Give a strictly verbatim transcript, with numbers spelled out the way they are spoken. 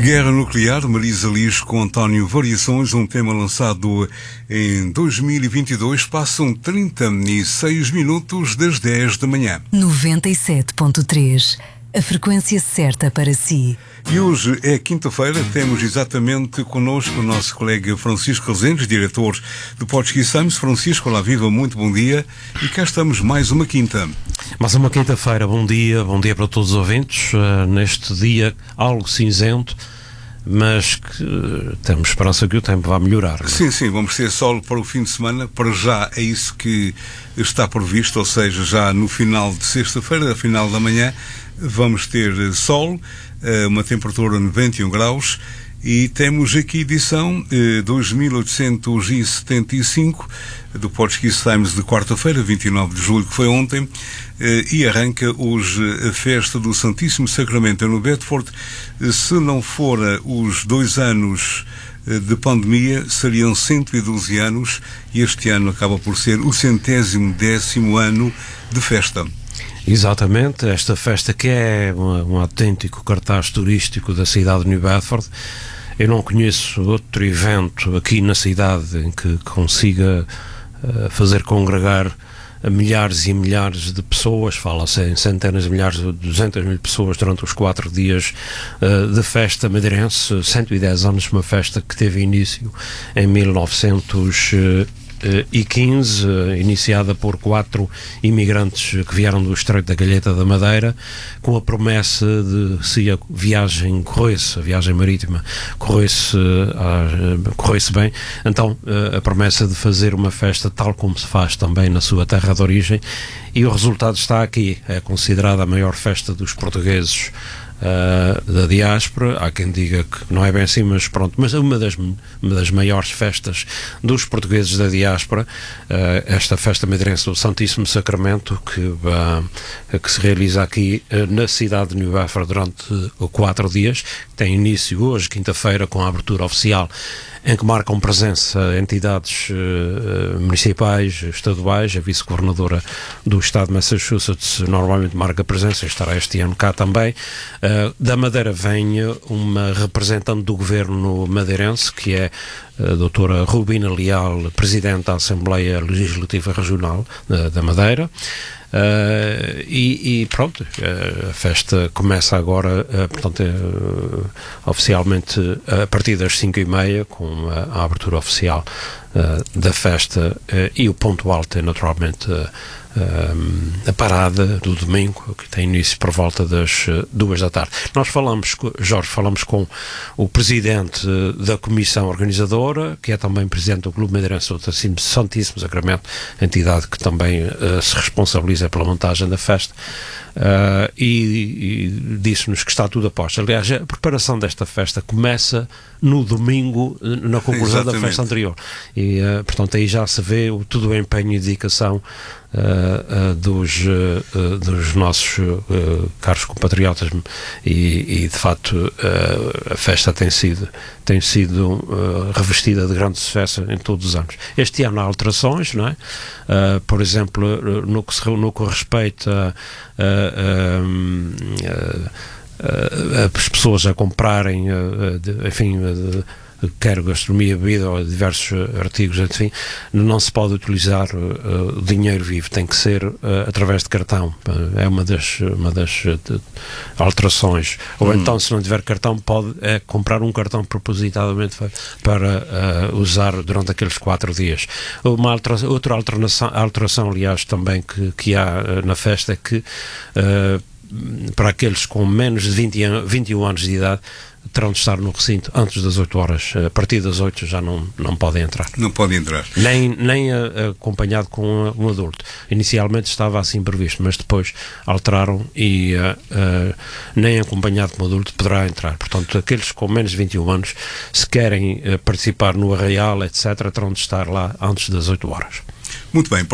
Guerra Nuclear, Marisa Liz com António Variações, um tema lançado em dois mil e vinte e dois. Passam trinta e seis minutos das dez da manhã. noventa e sete ponto três, a frequência certa para si. E hoje é quinta-feira, temos exatamente connosco o nosso colega Francisco Rezendes, diretor do Portuguese Times. Francisco, olá, viva, muito bom dia. E cá estamos mais uma quinta. Mais uma quinta-feira, bom dia, bom dia para todos os ouvintes. Uh, neste dia algo cinzento, mas que uh, temos esperança que o tempo vá melhorar. Não é? Sim, sim, vamos ter sol para o fim de semana. Para já é isso que está previsto, ou seja, já no final de sexta-feira, no final da manhã, vamos ter sol, uma temperatura de vinte e um graus, e temos aqui edição eh, dois mil oitocentos e setenta e cinco do Portuguese Times de quarta-feira, vinte e nove de julho, que foi ontem, eh, e arranca hoje a festa do Santíssimo Sacramento no Bedford. Se não for os dois anos de pandemia, seriam cento e doze anos, e este ano acaba por ser o centésimo décimo ano de festa. Exatamente, esta festa que é um, um autêntico cartaz turístico da cidade de New Bedford. Eu não conheço outro evento aqui na cidade em que consiga uh, fazer congregar milhares e milhares de pessoas, fala-se em centenas de milhares, duzentas mil pessoas durante os quatro dias uh, de festa madeirense. cento e dez anos, uma festa que teve início em mil novecentos e quinze, iniciada por quatro imigrantes que vieram do Estreito da Galheta da Madeira, com a promessa de, se a viagem corresse, a viagem marítima corresse, uh, corresse bem, então uh, a promessa de fazer uma festa tal como se faz também na sua terra de origem, e o resultado está aqui. É considerada a maior festa dos portugueses Uh, da diáspora. Há quem diga que não é bem assim, mas pronto, mas é uma das, uma das maiores festas dos portugueses da diáspora, uh, esta festa madeirense do Santíssimo Sacramento, que, uh, que se realiza aqui uh, na cidade de New Bedford durante uh, quatro dias, tem início hoje, quinta-feira, com a abertura oficial, em que marcam presença entidades uh, municipais, estaduais. A vice-governadora do estado de Massachusetts normalmente marca presença, estará este ano cá também. Uh, da Madeira vem uma representante do governo madeirense, que é a doutora Rubina Leal, presidente da Assembleia Legislativa Regional uh, da Madeira. Uh, e, e pronto, uh, a festa começa agora, uh, portanto, uh, oficialmente uh, a partir das cinco e meia, com a, a abertura oficial uh, da festa, uh, e o ponto alto é naturalmente uh, um, a parada do domingo, que tem início por volta das uh, duas da tarde. Nós falamos, Jorge, falamos com o presidente uh, da comissão organizadora, que é também presidente do Clube Madeirense do Santíssimo Sacramento, entidade que também uh, se responsabiliza pela montagem da festa, uh, e, e disse-nos que está tudo a posto. Aliás, a preparação desta festa começa no domingo, na conclusão Exatamente. da festa anterior, e uh, portanto aí já se vê o, todo o empenho e dedicação Uh, uh, dos, uh, dos nossos uh, caros compatriotas, e, e de facto uh, a festa tem sido, tem sido uh, revestida de grande sucesso em todos os anos. Este ano há alterações, não é? Uh, por exemplo, no que, se, no que respeita a, a, a, a, a as pessoas a comprarem, a, a, de, enfim, a, de, quer gastronomia, bebida ou diversos artigos, enfim, não se pode utilizar uh, dinheiro vivo, tem que ser uh, através de cartão. É uma das, uma das de, alterações. Ou hum. então, se não tiver cartão, pode é, comprar um cartão propositadamente para uh, usar durante aqueles quatro dias. Uma alteração, outra alteração, alteração, aliás, também que, que há uh, na festa é que uh, para aqueles com menos de vinte, vinte e um anos de idade, terão de estar no recinto antes das oito horas. A partir das oito já não, não podem entrar. Não podem entrar. Nem, nem a, a, acompanhado com um adulto. Inicialmente estava assim previsto, mas depois alteraram e uh, uh, nem acompanhado com um adulto poderá entrar. Portanto, aqueles com menos de vinte e um anos, se querem uh, participar no arraial, etcétera, terão de estar lá antes das oito horas. Muito bem.